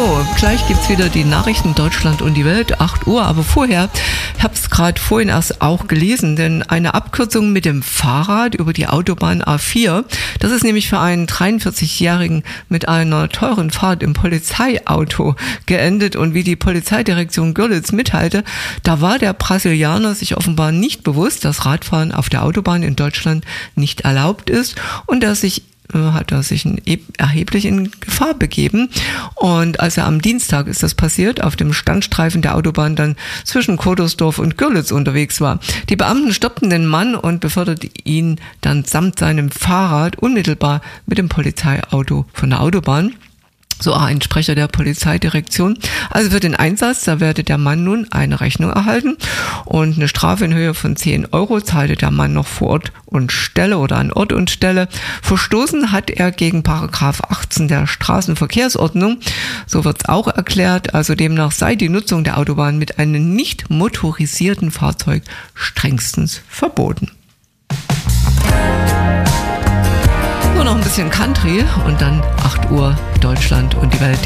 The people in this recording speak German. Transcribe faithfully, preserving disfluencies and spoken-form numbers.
So, gleich gibt's wieder die Nachrichten Deutschland und die Welt, acht Uhr. Aber vorher, ich habe es gerade vorhin erst auch gelesen, denn eine Abkürzung mit dem Fahrrad über die Autobahn A vier, das ist nämlich für einen dreiundvierzigjährigen mit einer teuren Fahrt im Polizeiauto geendet. Und wie die Polizeidirektion Görlitz mitteilte, da war der Brasilianer sich offenbar nicht bewusst, dass Radfahren auf der Autobahn in Deutschland nicht erlaubt ist und dass sich hat er sich erheblich in Gefahr begeben. Und als er am Dienstag ist das passiert, auf dem Standstreifen der Autobahn dann zwischen Kodersdorf und Görlitz unterwegs war. Die Beamten stoppten den Mann und beförderten ihn dann samt seinem Fahrrad unmittelbar mit dem Polizeiauto von der Autobahn. So ein Sprecher der Polizeidirektion. Also für den Einsatz, da werde der Mann nun eine Rechnung erhalten und eine Strafe in Höhe von zehn Euro zahlte der Mann noch vor Ort und Stelle oder an Ort und Stelle. Verstoßen hat er gegen Paragraph achtzehn der Straßenverkehrsordnung. So wird es auch erklärt. Also demnach sei die Nutzung der Autobahn mit einem nicht motorisierten Fahrzeug strengstens verboten. Nur noch ein bisschen Country und dann acht Uhr Deutschland und die Welt.